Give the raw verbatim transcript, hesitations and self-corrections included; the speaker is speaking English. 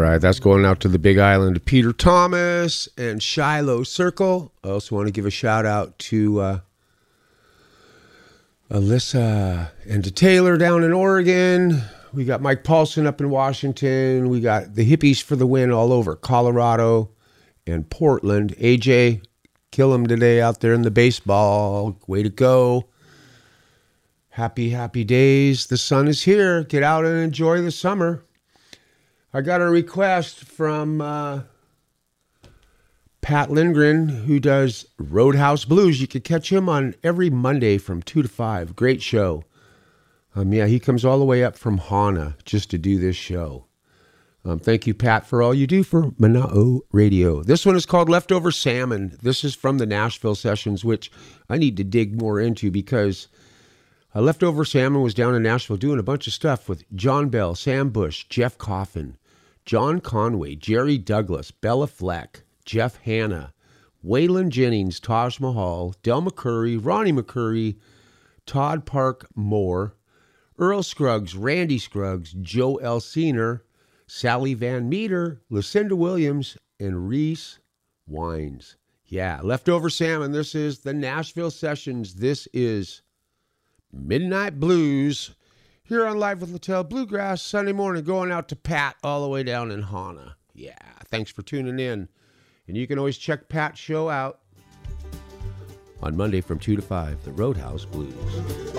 right, that's going out to the Big Island of Peter Thomas and Shiloh Circle. I also want to give a shout out to uh, Alyssa and to Taylor down in Oregon. We got Mike Paulson up in Washington. We got the Hippies for the win all over Colorado and Portland. A J, kill him today out there in the baseball. Way to go. Happy, happy days. The sun is here. Get out and enjoy the summer. I got a request from uh, Pat Lindgren, who does Roadhouse Blues. You can catch him on every Monday from two to five. Great show. Um, yeah, he comes all the way up from Hana just to do this show. Um, thank you, Pat, for all you do for Mana'o Radio. This one is called Leftover Salmon. This is from the Nashville sessions, which I need to dig more into because uh, Leftover Salmon was down in Nashville doing a bunch of stuff with John Bell, Sam Bush, Jeff Coffin, John Conway, Jerry Douglas, Bella Fleck, Jeff Hanna, Waylon Jennings, Taj Mahal, Del McCurry, Ronnie McCurry, Todd Park Moore, Earl Scruggs, Randy Scruggs, Joe Elsiner, Sally Van Meter, Lucinda Williams, and Reese Wines. Yeah, Leftover Salmon. This is the Nashville Sessions. This is Midnight Blues here on Live with Littell Bluegrass Sunday morning, going out to Pat all the way down in Hana. Yeah, thanks for tuning in. And you can always check Pat's show out on Monday from two to five, the Roadhouse Blues.